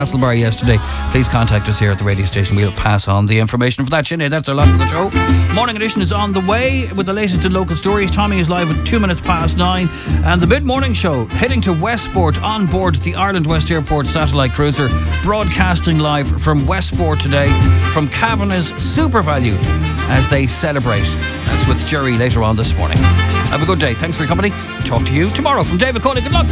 Castlebar yesterday. Please contact us here at the radio station. We'll pass on the information for that. Sinead, that's our lot for the show. Morning edition is on the way with the latest in local stories. Tommy is live at 9:02, and the mid-morning show heading to Westport on board the Ireland West Airport satellite cruiser, broadcasting live from Westport today from Kavanagh's Super Value as they celebrate. That's with Jerry later on this morning. Have a good day. Thanks for your company. Talk to you tomorrow. From David Cawley. Good luck.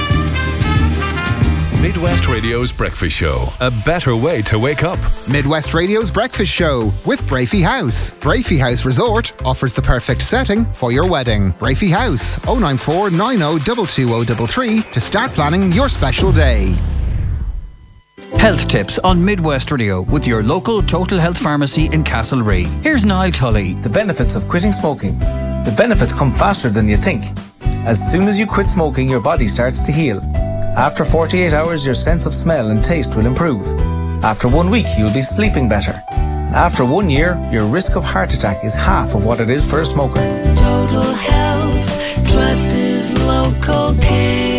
Midwest Radio's Breakfast Show. A better way to wake up. Midwest Radio's Breakfast Show with Brafey House. Brafey House Resort offers the perfect setting for your wedding. Brafey House, 094 90 22033 to start planning your special day. Health tips on Midwest Radio with your local Total Health Pharmacy in Castlereagh. Here's Niall Tully. The benefits of quitting smoking. The benefits come faster than you think. As soon as you quit smoking, your body starts to heal. After 48 hours, your sense of smell and taste will improve. After 1 week, you'll be sleeping better. After 1 year, your risk of heart attack is half of what it is for a smoker. Total Health, trusted local care.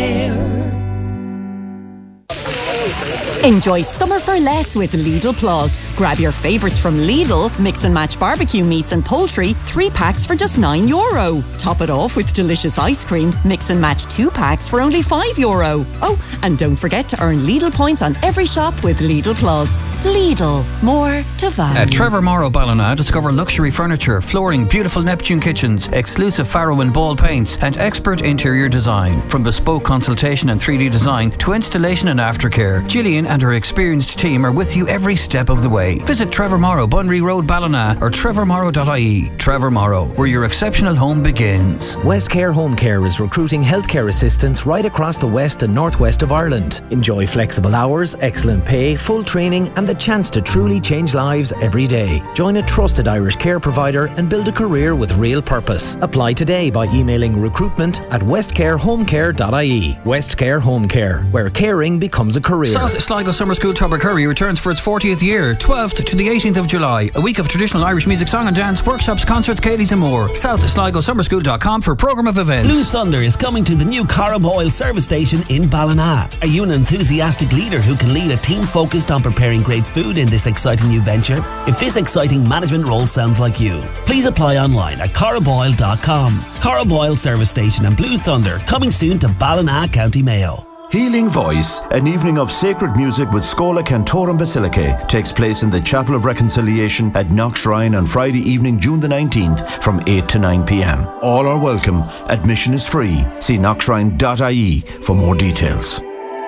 Enjoy summer for less with Lidl Plus. Grab your favourites from Lidl, mix and match barbecue meats and poultry, 3 packs for just €9. Top it off with delicious ice cream, mix and match 2 packs for only €5. Oh, and don't forget to earn Lidl points on every shop with Lidl Plus. Lidl, more to value. At Trevor Morrow Ballina, discover luxury furniture, flooring, beautiful Neptune kitchens, exclusive Farrow and Ball paints, and expert interior design. From bespoke consultation and 3D design to installation and aftercare, Gillian and her experienced team are with you every step of the way. Visit Trevor Morrow, Bunry Road, Ballina, or trevormorrow.ie. Trevor Morrow, where your exceptional home begins. Westcare Home Care is recruiting healthcare assistants right across the west and northwest of Ireland. Enjoy flexible hours, excellent pay, full training, and the chance to truly change lives every day. Join a trusted Irish care provider and build a career with real purpose. Apply today by emailing recruitment@westcarehomecare.ie. Westcare Home Care, where caring becomes a career. South Sligo Summer School Tubbercurry returns for its 40th year, 12th to the 18th of July. A week of traditional Irish music, song and dance, workshops, concerts, Katie's and more. SouthSligoSummerSchool.com for programme of events. Blue Thunder is coming to the new Carib Oil service station in Ballina. Are you an enthusiastic leader who can lead a team focused on preparing great food in this exciting new venture? If this exciting management role sounds like you, please apply online at cariboil.com. Carib Oil service station and Blue Thunder coming soon to Ballina, County Mayo. Healing Voice, an evening of sacred music with Scola Cantorum Basilica, takes place in the Chapel of Reconciliation at Knock Shrine on Friday evening, June the 19th from 8 to 9 p.m. All are welcome. Admission is free. See knockshrine.ie for more details.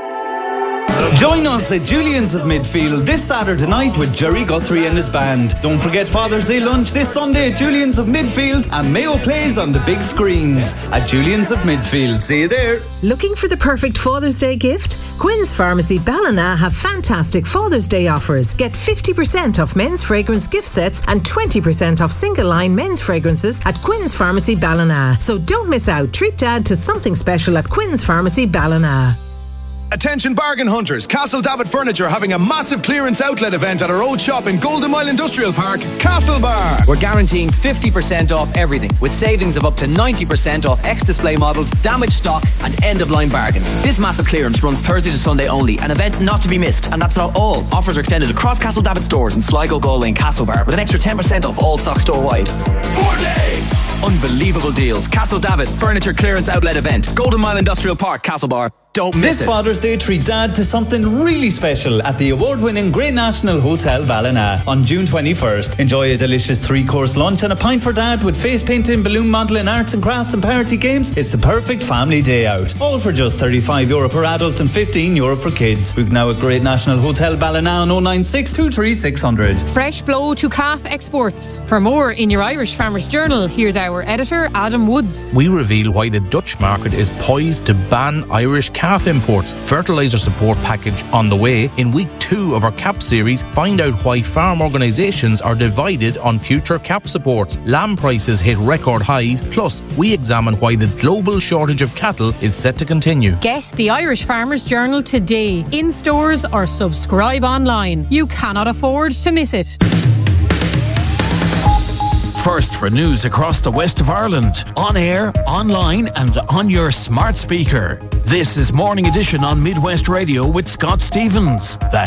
Join us at Julian's of Midfield this Saturday night with Jerry Guthrie and his band. Don't forget Father's Day lunch this Sunday at Julian's of Midfield, and Mayo plays on the big screens at Julian's of Midfield. See you there. Looking for the perfect Father's Day gift? Quinn's Pharmacy Ballina have fantastic Father's Day offers. Get 50% off men's fragrance gift sets and 20% off single line men's fragrances at Quinn's Pharmacy Ballina. So don't miss out. Treat Dad to something special at Quinn's Pharmacy Ballina. Attention bargain hunters, Castle David Furniture having a massive clearance outlet event at our old shop in Golden Mile Industrial Park, Castlebar. We're guaranteeing 50% off everything, with savings of up to 90% off ex-display models, damaged stock and end-of-line bargains. This massive clearance runs Thursday to Sunday only, an event not to be missed. And that's not all. Offers are extended across Castle David stores in Sligo, Galway and Castlebar, with an extra 10% off all stock store-wide. 4 days! Unbelievable deals. Castle David Furniture Clearance Outlet Event, Golden Mile Industrial Park, Castlebar. Don't miss This Father's Day, treat Dad to something really special at the award-winning Great National Hotel Ballina on June 21st. Enjoy a delicious 3-course lunch and a pint for Dad with face painting, balloon modelling, arts and crafts and party games. It's the perfect family day out. All for just €35 per adult and €15 for kids. Book now at Great National Hotel Ballina on 096 23 600. Fresh blow to calf exports. For more in your Irish Farmers Journal, here's our editor, Adam Woods. We reveal why the Dutch market is poised to ban Irish calf imports. Fertiliser support package on the way. In week 2 of our CAP series, find out why farm organisations are divided on future CAP supports. Lamb prices hit record highs. Plus, we examine why the global shortage of cattle is set to continue. Get the Irish Farmers Journal today, in stores or subscribe online. You cannot afford to miss it. First for news across the west of Ireland. On air, online and on your smart speaker. This is Morning Edition on Midwest Radio with Scott Stevens. The